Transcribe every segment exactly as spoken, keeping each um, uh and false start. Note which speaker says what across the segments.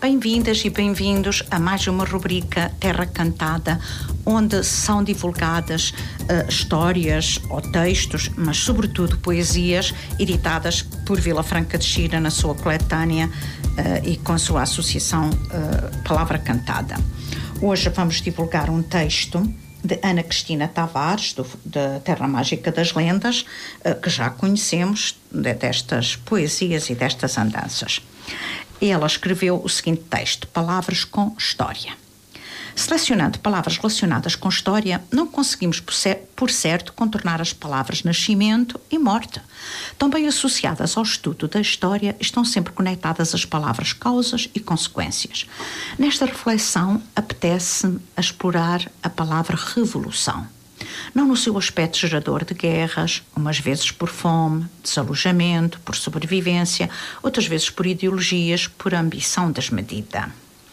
Speaker 1: Bem-vindas e bem-vindos a mais uma rubrica Terra Cantada, onde são divulgadas uh, histórias ou textos, mas sobretudo poesias, editadas por Vila Franca de Xira na sua coletânea uh, e com a sua associação uh, Palavra Cantada. Hoje vamos divulgar um texto de Ana Cristina Tavares, do, da Terra Mágica das Lendas, uh, que já conhecemos de, destas poesias e destas andanças. Ela escreveu o seguinte texto: Palavras com História. Selecionando palavras relacionadas com história, não conseguimos por certo contornar as palavras nascimento e morte. Também associadas ao estudo da história estão sempre conectadas as palavras causas e consequências. Nesta reflexão, apetece-me explorar a palavra revolução. Não no seu aspecto gerador de guerras, umas vezes por fome, desalojamento, por sobrevivência, outras vezes por ideologias, por ambição desmedida.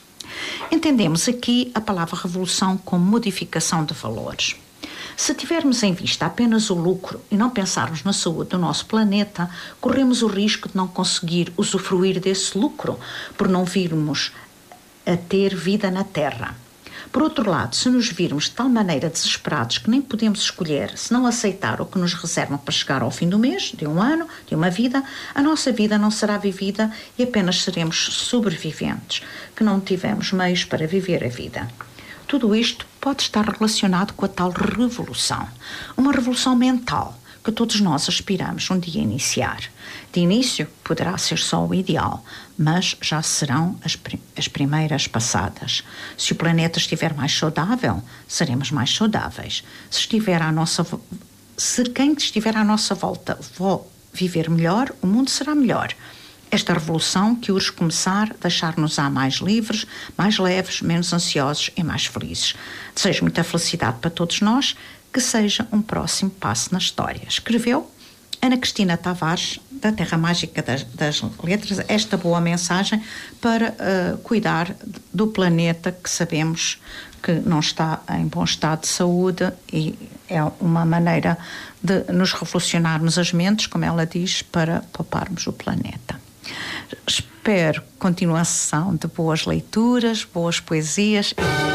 Speaker 1: Entendemos aqui a palavra revolução como modificação de valores. Se tivermos em vista apenas o lucro e não pensarmos na saúde do nosso planeta, corremos o risco de não conseguir usufruir desse lucro por não virmos a ter vida na Terra. Por outro lado, se nos virmos de tal maneira desesperados que nem podemos escolher se não aceitar o que nos reservam para chegar ao fim do mês, de um ano, de uma vida, a nossa vida não será vivida e apenas seremos sobreviventes, que não tivemos meios para viver a vida. Tudo isto pode estar relacionado com a tal revolução, uma revolução mental que todos nós aspiramos um dia a iniciar. De início poderá ser só o ideal, mas já serão as, prim- as primeiras passadas. Se o planeta estiver mais saudável, seremos mais saudáveis. Se estiver à nossa vo- se quem estiver à nossa volta for viver melhor, o mundo será melhor. Esta revolução que urge começar, deixar-nos-á mais livres, mais leves, menos ansiosos e mais felizes. Desejo muita felicidade para todos nós, que seja um próximo passo na história. Escreveu Ana Cristina Tavares, da Terra Mágica das, das Letras, esta boa mensagem para uh, cuidar do planeta que sabemos que não está em bom estado de saúde e é uma maneira de nos revolucionarmos as mentes, como ela diz, para pouparmos o planeta. Espero continuação de boas leituras, boas poesias.